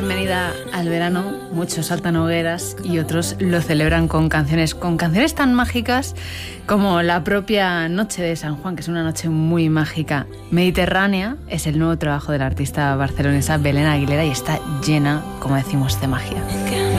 bienvenida al verano. Muchos saltan hogueras y otros lo celebran con canciones tan mágicas como la propia Noche de San Juan, que es una noche muy mágica. Mediterránea es el nuevo trabajo de la artista barcelonesa Belén Aguilera y está llena, como decimos, de magia.